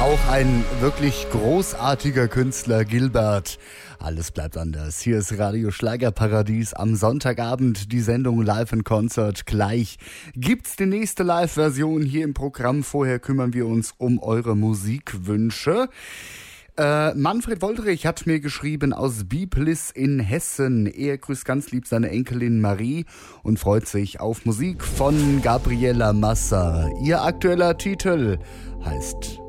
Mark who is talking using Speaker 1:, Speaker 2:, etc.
Speaker 1: Auch ein wirklich großartiger Künstler, Gilbert. Alles bleibt anders. Hier ist Radio Schlagerparadies am Sonntagabend, die Sendung Live in Concert. Gleich gibt's die nächste Live-Version hier im Programm. Vorher kümmern wir uns um eure Musikwünsche. Manfred Woldrich hat mir geschrieben aus Biblis in Hessen. Er grüßt ganz lieb seine Enkelin Marie und freut sich auf Musik von Gabriela Massa. Ihr aktueller Titel heißt